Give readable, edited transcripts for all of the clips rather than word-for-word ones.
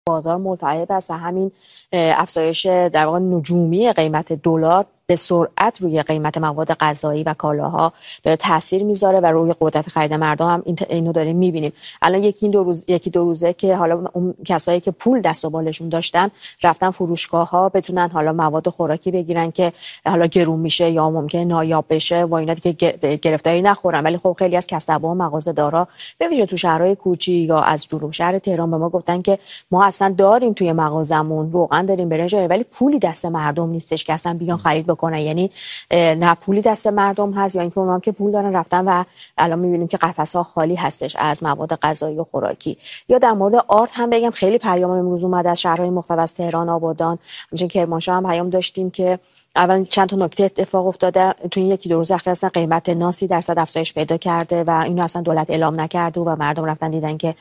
بازار ملتهب است و همین افزایش در واقع نجومی قیمت دلار به سرعت روی قیمت مواد غذایی و کالاها داره تاثیر میذاره و روی قدرت خرید مردم هم اینو داریم میبینیم. الان یکی دو روزه که حالا اون کسایی که پول دست و بالشون داشتن رفتن فروشگاه ها بتونن حالا مواد خوراکی بگیرن که حالا گرون میشه یا ممکنه نایاب بشه و اینا که گرفتاری نخورن. ولی خب خیلی از کسب‌ها و مغازه‌دارا به ویژه تو شهرهای کوچیک یا از جنوب شهر تهران به ما گفتن که ما اصلا داریم توی مغازمون روغن داریم برنج داریم ولی پولی دست مردم نیستش که اصلا بیان خرید بکنن. یعنی نه پولی دست مردم هست یا اینکه اونام که پول دارن رفتن و الان می‌بینیم که قفس‌ها خالی هستش از مواد غذایی و خوراکی. یا در مورد آرد هم بگم خیلی پیام امروز اومده از شهرهای مختلف از تهران، آبادان، همچنین کرمانشاه هم پیام داشتیم که اول چند تا نکته اتفاق افتاده تو این یکی دو روز اخیر. اصلا قیمت نان 30% افزایش پیدا کرده و اینو اصلا دولت اعلام نکرده و مردم رفتن دیدن که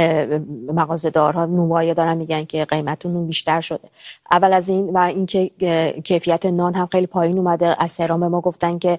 مغازه‌دارها نونوایی دارن میگن که قیمت نون بیشتر شده. اول از این و اینکه کیفیت نان هم خیلی پایین اومده. از تهران به ما گفتن که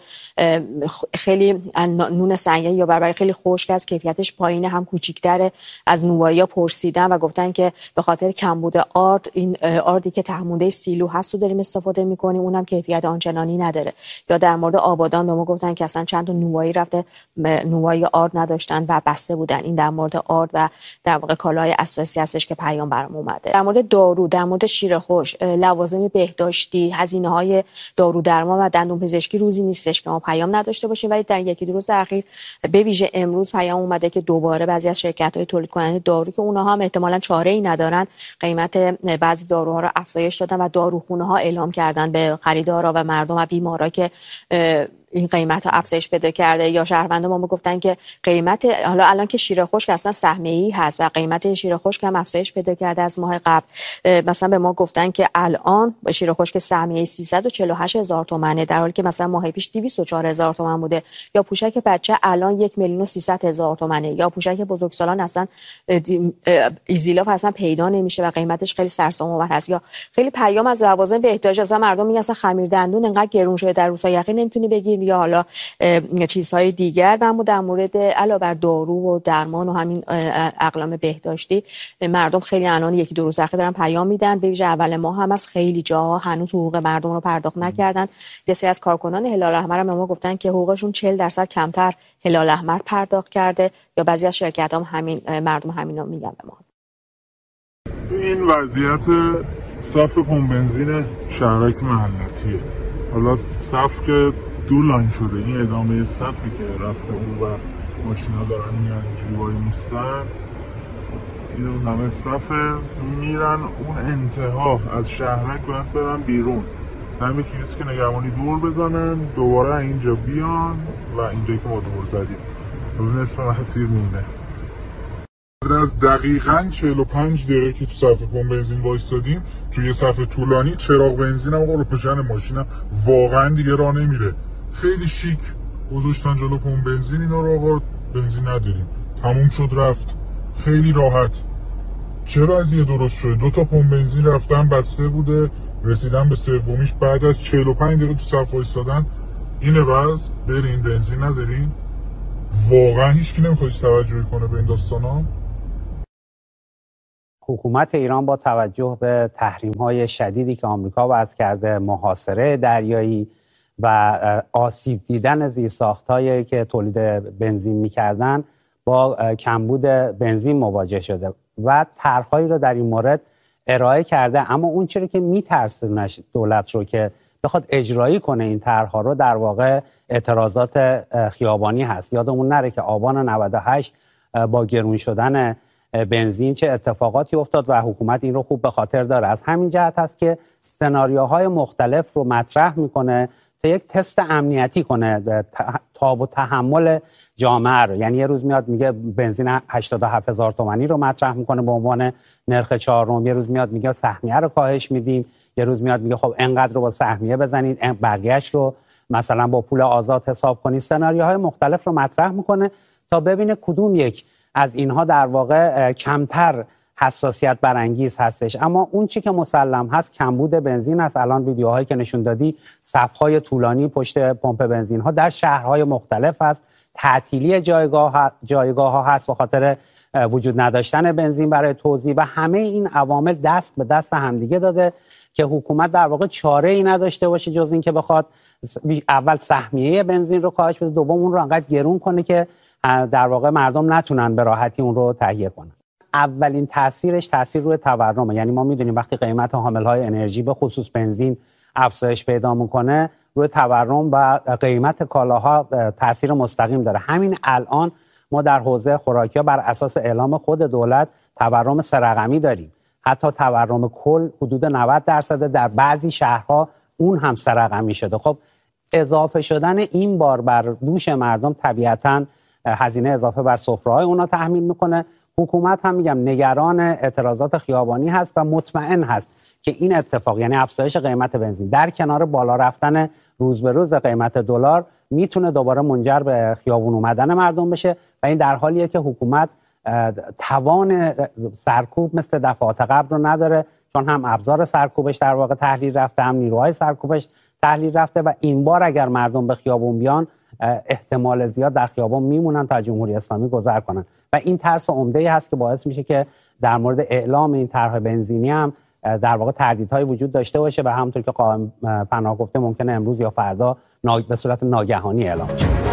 خیلی نون سنگی یا بربری خیلی خشک است، کیفیتش پایینه، هم کوچیک‌تره. از نونوایی‌ها پرسیدن و گفتن که به خاطر کمبود آرد این آردی که تهمونده سیلو هست رو داریم استفاده می‌کنیم، اونم کیفیت آنچنانی نداره. یا در مورد آبادان به ما گفتن که اصلا چند تا نونوایی رفته نونوایی آرد نداشتن و بسته بودن. این در مورد آرد و در واقع کالای اساسی هستش که پیام برام اومده. در مورد دارو، در مورد شیر خوش، لوازم بهداشتی، هزینه‌های دارو درمان و دندون پزشکی روزی نیستش که ما پیام نداشته باشیم. ولی در یکی دو روز اخیر به ویژه امروز پیام اومده که دوباره بعضی از شرکت‌های تولید کننده دارو که اونها هم احتمالاً چاره‌ای ندارن قیمت بعضی داروها رو افزایش دادن و داروخونه‌ها اعلام کردن به خریدارا و مردم و بیمارا که این قیمت ها افزایش پیدا کرده. یا شهروندان ما گفتن که قیمت حالا الان که شیر خشک اصلا سهمیه‌ای هست و قیمت شیر خشک هم افزایش پیدا کرده از ماه قبل. مثلا به ما گفتن که الان شیر خشک سهمیه‌ای 348,000 تومانه در حالی که مثلا ماه پیش 204,000 تومان بوده. یا پوشک بچه الان 1,300,000 تومانه. یا پوشک بزرگسالان اصلا ایزیلاف اصلا پیدا نمیشه و قیمتش خیلی سرسام‌آور هست. یا خیلی پیام از لوازم بهداشت اصلا مردم میگن اصلا خمیر دندون انقدر گرون شده در روزهای اخیر نمیتونی بگیری یا حالا چیزهای دیگر. و اما در مورد علاوه بر دارو و درمان و همین اقلام بهداشتی مردم خیلی الان یکی دو روز اخیر دارن پیام میدن. به ویژه اول ماه هم از خیلی جاها هنوز حقوق مردم رو پرداخت نکردن. یه سری از کارکنان هلال احمر هم به ما گفتن که حقوقشون 40% کمتر هلال احمر پرداخت کرده. یا بعضی از شرکت‌ها هم همین مردم همینا میگن به ما. این وضعیت صف پمپ بنزین شهرک محلتیه. حالا صف که دو لاین شده، این ادامه صفی که رفته اون و ماشینا دارن میان اینجوری وای میستن، این همه صفه میرن اون انتها از شهرک باید برن بیرون. همین کلیس که نگهبانی دور بزنن دوباره اینجا بیان و اینجایی که ما دور زدیم نصف مسیر مونده. از دقیقاً 45 دقیقه که تو صف پمپ بنزین وایسادیم توی صف طولانی، چراغ بنزینم آقا روشن، ماشینم واقعا دیگه راه نمیره. خیلی شیک گذاشتن جلو پمپ بنزین اینا رو، آقا بنزین نداریم، تموم شد رفت. خیلی راحت. چه وضعیه درست شده؟ 2 تا پمپ بنزین رفتن بسته بوده، رسیدن به سومیش بعد از 45 دقیقه تو صف وایسادن. اینه وضع، برین بنزین ندارین. واقعا هیچکی نمیخواد توجه کنه به این داستانا. حکومت ایران با توجه به تحریم‌های شدیدی که آمریکا وضع کرده، محاصره دریایی و آسیب دیدن زیرساخت‌هایی که تولید بنزین می‌کردن، با کمبود بنزین مواجه شده و طرح‌هایی رو در این مورد ارائه کرده. اما اون چیزی که می‌ترسونه دولت رو که بخواد اجرایی کنه این طرح‌ها رو، در واقع اعتراضات خیابانی هست. یادمون نره که آبان 98 با گرون شدن بنزین چه اتفاقاتی افتاد و حکومت این رو خوب به خاطر داره. از همین جهت هست که سناریوهای مختلف رو مطرح میکنه تا یک تست امنیتی کنه تاب و تحمل جامعه رو. یعنی یه روز میاد میگه بنزین 87,000 تومانی رو مطرح میکنه به عنوان نرخ 4، یه روز میاد میگه سهمیه رو کاهش میدیم، یه روز میاد میگه خب انقدر رو با سهمیه بزنید، بقیه‌اش رو مثلا با پول آزاد حساب کنید. سناریوهای مختلف رو مطرح میکنه تا ببینه کدوم یک از اینها در واقع کمتر حساسیت برانگیز هستش. اما اون چی که مسلم هست کمبود بنزین است. الان ویدیوهایی که نشون دادی، صف‌های طولانی پشت پمپ بنزین ها در شهرهای مختلف است. تعطیلی جایگاه ها هست به خاطر وجود نداشتن بنزین برای توزیع و همه این عوامل دست به دست همدیگه داده که حکومت در واقع چاره ای نداشته باشه جز این که بخواد اول سهمیه بنزین رو کاهش بده، دوم اون رو انقدر گرون کنه که در واقع مردم نتونن به راحتی اون رو تهیه کنن. اولین تاثیرش تاثیر روی تورمه. یعنی ما میدونیم وقتی قیمت حاملهای انرژی به خصوص بنزین افزایش پیدا میکنه روی تورم و قیمت کالاها تاثیر مستقیم داره. همین الان ما در حوزه خوراکی‌ها بر اساس اعلام خود دولت تورم 3 رقمی داریم. حتی تورم کل حدود 90% در بعضی شهرها اون هم 3 رقمی شده. خب اضافه شدن این بار بر دوش مردم طبیعتاً هزینه اضافه بر سفره‌های اونا تحمیل میکنه. حکومت هم میگم نگران اعتراضات خیابانی هست و مطمئن هست که این اتفاق یعنی افزایش قیمت بنزین در کنار بالا رفتن روز به روز قیمت دلار میتونه دوباره منجر به خیابون اومدن مردم بشه و این در حالیه که حکومت توان سرکوب مثل دفعات قبل رو نداره، چون هم ابزار سرکوبش در واقع تحلیل رفته، هم نیروهای سرکوبش تحلیل رفته و این بار اگر مردم به خیابون بیان احتمال زیاد در خیابان میمونن تا جمهوری اسلامی گذر کنن و این ترس عمده‌ای هست که باعث میشه که در مورد اعلام این طرح بنزینی هم در واقع تردیدهای وجود داشته باشه و همونطور که قائم پناه گفته ممکنه امروز یا فردا به صورت ناگهانی اعلام بشه.